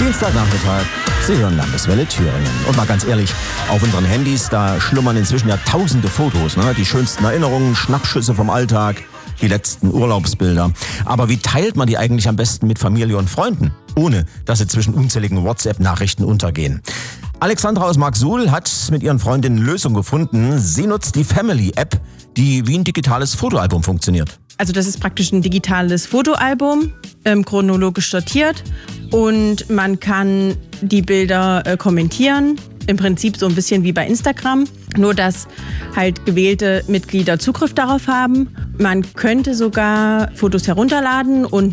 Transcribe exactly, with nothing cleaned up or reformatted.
Dienstagnachmittag. Sie hören Landeswelle Thüringen. Und mal ganz ehrlich, auf unseren Handys, da schlummern inzwischen ja tausende Fotos. Ne? Die schönsten Erinnerungen, Schnappschüsse vom Alltag, die letzten Urlaubsbilder. Aber wie teilt man die eigentlich am besten mit Familie und Freunden, ohne dass sie zwischen unzähligen WhatsApp-Nachrichten untergehen? Alexandra aus Marksuhl hat mit ihren Freundinnen eine Lösung gefunden. Sie nutzt die Family-App, die wie ein digitales Fotoalbum funktioniert. Also das ist praktisch ein digitales Fotoalbum, ähm, chronologisch sortiert, und man kann die Bilder äh, kommentieren. Im Prinzip so ein bisschen wie bei Instagram, nur dass halt gewählte Mitglieder Zugriff darauf haben. Man könnte sogar Fotos herunterladen und